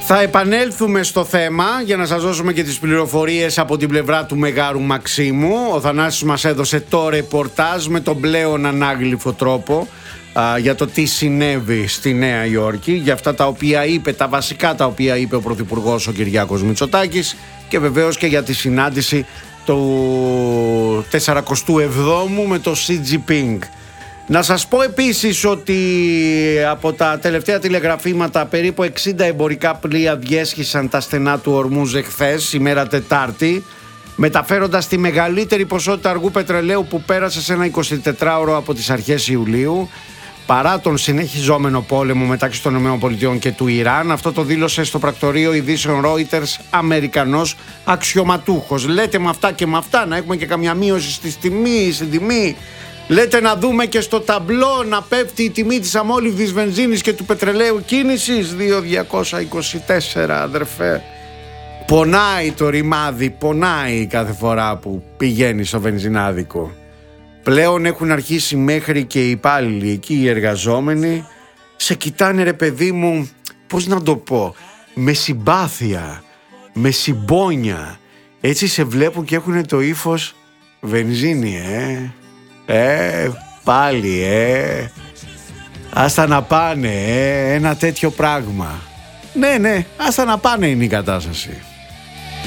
Θα επανέλθουμε στο θέμα για να σας δώσουμε και τις πληροφορίες από την πλευρά του Μεγάρου Μαξίμου. Ο Θανάσης μας έδωσε το ρεπορτάζ με τον πλέον ανάγλυφο τρόπο για το τι συνέβη στη Νέα Υόρκη, για αυτά τα οποία είπε, τα βασικά τα οποία είπε ο Πρωθυπουργός ο Κυριάκος Μητσοτάκης, και βεβαίως και για τη συνάντηση του 47ου με το Xi Jinping. Να σας πω επίσης ότι από τα τελευταία τηλεγραφήματα περίπου 60 εμπορικά πλοία διέσχισαν τα στενά του Ορμούζ εχθές, ημέρα Τετάρτη, μεταφέροντας τη μεγαλύτερη ποσότητα αργού πετρελαίου που πέρασε σε ένα 24ωρο από τις αρχές Ιουλίου, παρά τον συνεχιζόμενο πόλεμο μεταξύ των ΗΠΑ και του Ιράν. Αυτό το δήλωσε στο πρακτορείο ειδήσεων Reuters Αμερικανός αξιωματούχος. Λέτε με αυτά και με αυτά να έχουμε και καμιά μείωση στην τιμή. Λέτε να δούμε και στο ταμπλό να πέφτει η τιμή της αμόλυβδης βενζίνης και του πετρελαίου κίνησης. 2.224 αδερφέ. Πονάει το ρημάδι, πονάει κάθε φορά που πηγαίνει στο βενζινάδικο. Πλέον έχουν αρχίσει μέχρι και οι υπάλληλοι εκεί, οι εργαζόμενοι, σε κοιτάνε ρε παιδί μου, πώς να το πω, με συμπάθεια, με συμπόνια. Έτσι σε βλέπουν και έχουν το ύφος βενζίνη, πάλι, άστα να πάνε, ένα τέτοιο πράγμα. Ναι, άστα να πάνε είναι η κατάσταση.